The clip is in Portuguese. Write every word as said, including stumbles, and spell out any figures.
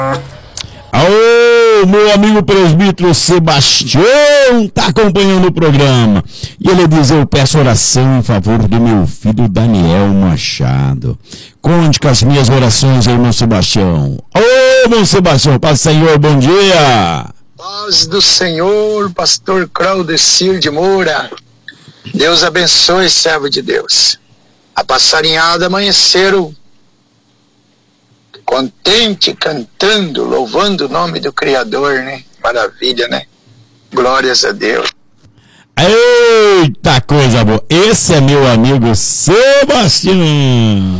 Ô, meu amigo presbítero Sebastião tá acompanhando o programa. E ele diz: eu peço oração em favor do meu filho Daniel Machado. Conte com as minhas orações, irmão Sebastião. Ô, irmão Sebastião, paz do Senhor, bom dia. Paz do Senhor, pastor Claudecir de Moura. Deus abençoe, servo de Deus. A passarinhada amanheceram contente, cantando, louvando o nome do Criador, né? Maravilha, né? Glórias a Deus. Eita coisa boa. Esse é meu amigo Sebastião.